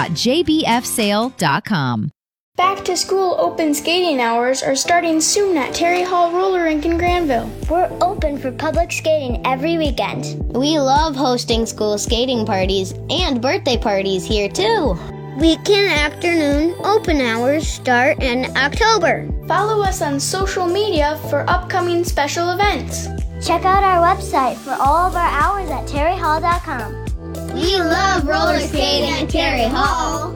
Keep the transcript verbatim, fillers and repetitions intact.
dot j b f sale dot com. Back to school open skating hours are starting soon at Terry Hall Roller Rink in Granville. We're open for public skating every weekend. We love hosting school skating parties and birthday parties here too. Weekend afternoon open hours start in October. Follow us on social media for upcoming special events. Check out our website for all of our hours at terry hall dot com. We love roller skating at Terry Hall.